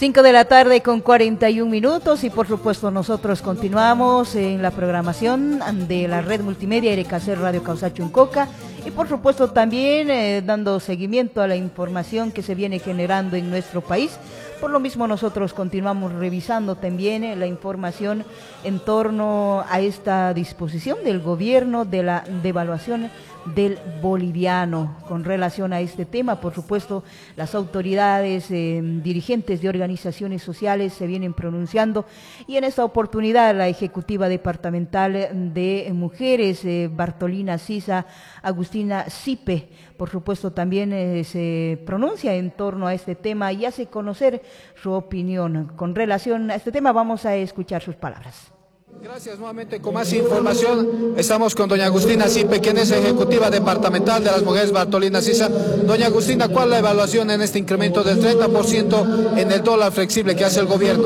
5 de la tarde con 41 minutos y por supuesto nosotros continuamos en la programación de la red multimedia RKC Radio Causachuncoca y por supuesto también dando seguimiento a la información que se viene generando en nuestro país. Por lo mismo nosotros continuamos revisando también la información en torno a esta disposición del gobierno de la devaluación del boliviano. Con relación a este tema, por supuesto, las autoridades dirigentes de organizaciones sociales se vienen pronunciando y en esta oportunidad la ejecutiva departamental de mujeres, Bartolina Sisa, Agustina Sipe, por supuesto también se pronuncia en torno a este tema y hace conocer su opinión. Con relación a este tema vamos a escuchar sus palabras. Gracias nuevamente. Con más información estamos con doña Agustina Sipe, quien es ejecutiva departamental de las mujeres Bartolina Sisa. Doña Agustina, ¿cuál es la evaluación en este incremento del 30% en el dólar flexible que hace el gobierno?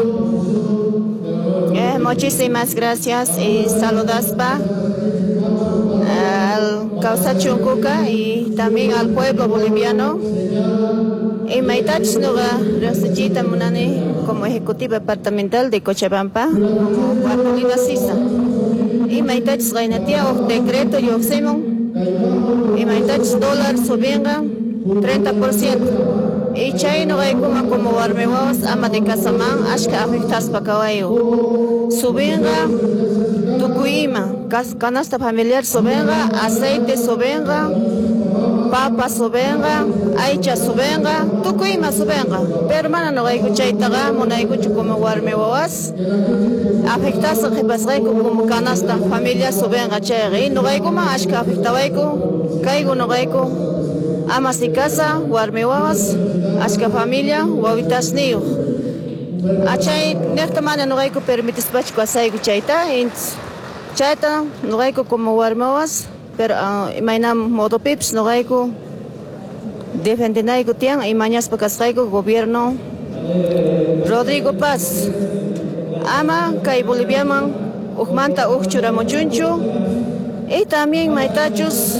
Muchísimas gracias y saludos al Causachuncoca y también al pueblo boliviano. Y me recibida como ejecutiva departamental de Cochabamba, Bartolina Sisa. Y me decreto y observan, y me dólar subvenga 30%. Y chay no hay como barmevos ama de casamán, ashka afectas pa caballo. Subvenga tucuima, canasta familiar subvenga, aceite subvenga, papa subvenga, aicha subvenga, tucuima subvenga. Pero mana no hay cuchaitaga, mona hay cucho como barmevos, afectas a jebasreco como canasta familiar subvenga chay. No hay como ashka afectawaico, caigo no hay ama si casa, guarmewas, ashka familia, guavitas niyo. Achay, nesta mana no hay que permitir spacho asai guchaita, chaita no hay como guarmewas, pero maina modo pips no hay que defender nai gutian y mañas pacasaico gobierno Rodrigo Paz. Ama kai boliviaman, ujmanta uchura mochunchu, y también maitachos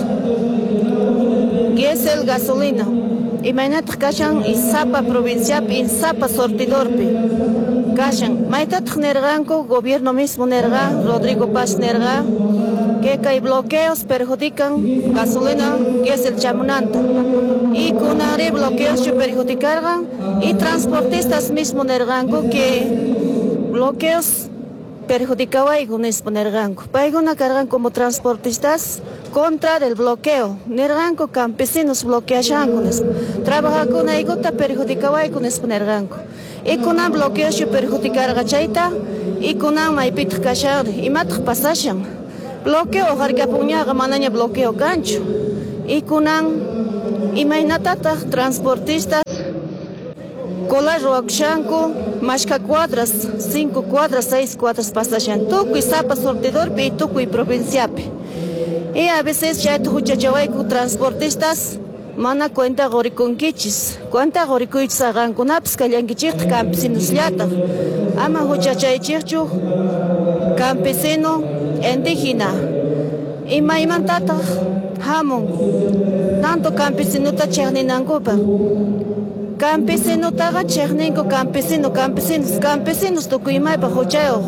Giesel gasolina. Imagínate kashan Izapa provincia, Izapa sortidorpe. Kashan, maitat nerganco, gobierno mismo nerga, Rodrigo Paz nerga, que hay bloqueos perjudican gasolina, Giesel chamunanta. Y con bloqueos se perjudican y transportistas mismo nerganco que bloqueos perjudicaba y con exponerganco. Paiguna cargan como transportistas contra el bloqueo. Nerganco campesinos bloqueayancones. Trabaja con aigota perjudicaba y con exponerganco. Y con un bloqueo se perjudicar gachaita y con un maipit cachar y mat pasashan. Bloqueo jargapuñaga manaña bloqueo gancho. Y con un imainatata transportistas Cola Roakshanko, Mashka cuadras, 5 cuadras, 6 cuadras pasajan. Tuco y Zapa sortidor, y Tuco y provinciape. Y a veces ya tu huchachawaiku transportistas, mana cuenta goriconquichis. Cuenta goricuichis hagan con apps callanquichit campesinos llata. Ama huchachaichichu, campesino indígena. Y maimantata, jamón. Tanto campesino ta chernenangopa. Campesino taga chernenco campesinos tucuimay pa huchao.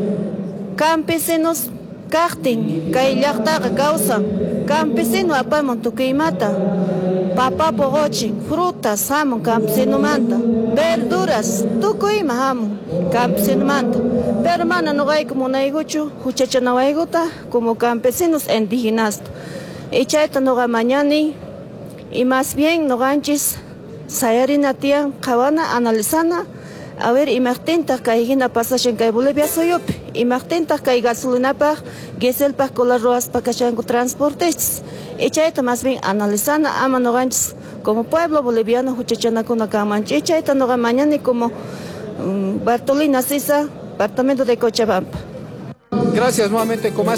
Campesinos karting, kaillaktaga causan. Campesino apamon tucuimata. Papa pogochin, frutas hamon campesino manta. Verduras, tucuima hamon campesino manta. Pero mana no hay como naigucho, huchachanawaiguta como campesinos indígenas. Y chaita no mañani, y más bien no ganchis. Sayarina tía, Cabana, analizana, a ver, imartenta caigina pasajen kai Bolivia soyop, imartenta kai gasolina pa, gesel pa cola roas pa cachango transportes. Echaita más bien analizana, ama noganchis, como pueblo boliviano, huchachana con la camanche, echaita no mañana como Bartolina Sisa, departamento de Cochabamba. Gracias nuevamente, con más